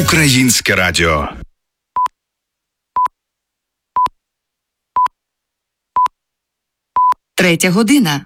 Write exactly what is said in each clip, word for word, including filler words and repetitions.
Українське радіо. Третя година.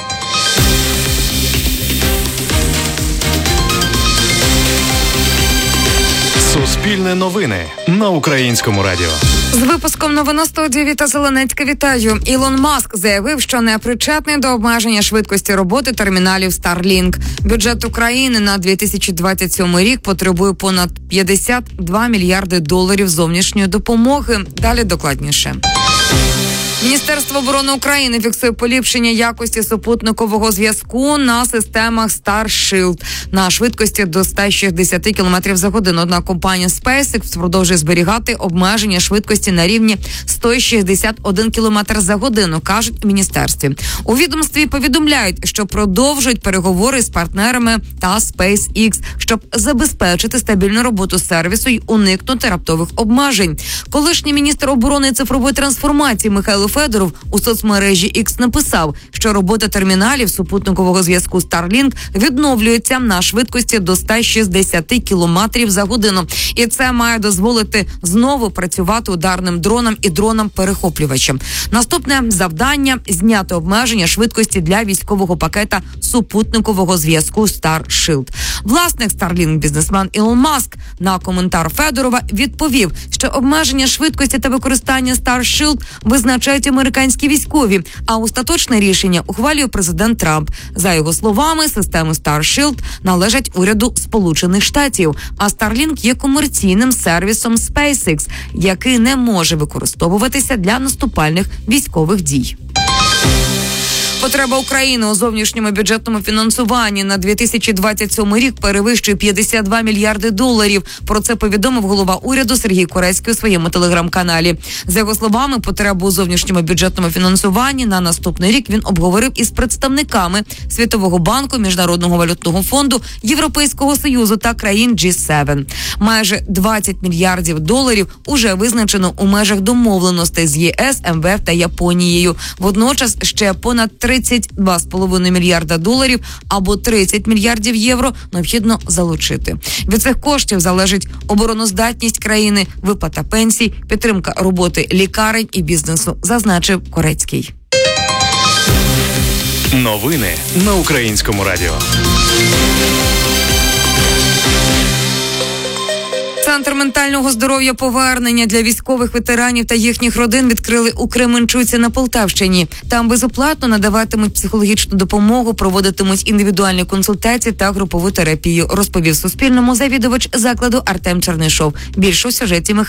Суспільне новини на Українському радіо. З випуском новин у студії Віта Зеленецька вітаю. Ілон Маск заявив, що не причетний до обмеження швидкості роботи терміналів Starlink. Бюджет України на дві тисячі двадцять сьомий рік потребує понад п'ятдесят два мільярди доларів зовнішньої допомоги. Далі докладніше. Міністерство оборони України фіксує поліпшення якості супутникового зв'язку на системах Starship на швидкості до сто шістдесят кілометрів за годину. Однак компанія SpaceX продовжує зберігати обмеження швидкості на рівні сто шістдесят один кілометр за годину, кажуть у міністерстві. У відомстві повідомляють, що продовжують переговори з партнерами та SpaceX, щоб забезпечити стабільну роботу сервісу й уникнути раптових обмежень. Колишній міністр оборони і цифрової трансформації Михайло Федоров у соцмережі X написав, що робота терміналів супутникового зв'язку Starlink відновлюється на швидкості до сто шістдесят кілометрів за годину. І це має дозволити знову працювати ударним дронам і дронам-перехоплювачам. Наступне завдання – зняти обмеження швидкості для військового пакета супутникового зв'язку Starship. Власник Starlink, бізнесмен Ілон Маск, на коментар Федорова відповів, що обмеження швидкості та використання Starship визначають американські військові, а остаточне рішення ухвалює президент Трамп. За його словами, системи Starship належать уряду Сполучених Штатів, а Starlink є комерційним сервісом SpaceX, який не може використовуватися для наступальних військових дій. Потреба України у зовнішньому бюджетному фінансуванні на дві тисячі двадцять сьомий рік перевищує п'ятдесят два мільярди доларів. Про це повідомив голова уряду Сергій Корецький у своєму телеграм-каналі. За його словами, потребу у зовнішньому бюджетному фінансуванні на наступний рік він обговорив із представниками Світового банку, Міжнародного валютного фонду, Європейського Союзу та країн джі сім. Майже двадцять мільярдів доларів уже визначено у межах домовленостей з ЄС, ем ве еф та Японією. Водночас ще понад тридцять два з половиною мільярда доларів або тридцять мільярдів євро необхідно залучити. Від цих коштів залежить обороноздатність країни, виплата пенсій, підтримка роботи лікарень і бізнесу, зазначив Корецький. Новини на Українському радіо. Центр ментального здоров'я повернення для військових ветеранів та їхніх родин відкрили у Кременчуці на Полтавщині. Там безоплатно надаватимуть психологічну допомогу, проводитимуть індивідуальні консультації та групову терапію, розповів Суспільному завідувач закладу Артем Чернишов. Більше у сюжеті Михайло